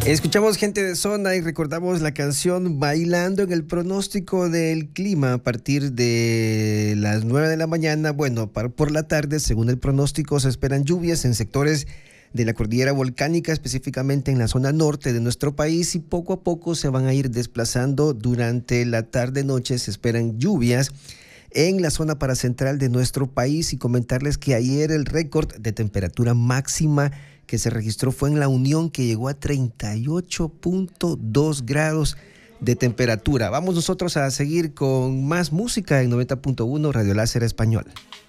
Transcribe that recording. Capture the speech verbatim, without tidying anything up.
Escuchamos Gente de Zona y recordamos la canción Bailando en el pronóstico del clima a partir de las nueve de la mañana. Bueno, para, por la tarde, según el pronóstico, se esperan lluvias en sectores de la cordillera volcánica, específicamente en la zona norte de nuestro país, y poco a poco se van a ir desplazando. Durante la tarde-noche se esperan lluvias en la zona paracentral de nuestro país, y comentarles que ayer el récord de temperatura máxima que se registró fue en La Unión, que llegó a treinta y ocho punto dos grados de temperatura. Vamos nosotros a seguir con más música en noventa punto uno Radio Láser Español.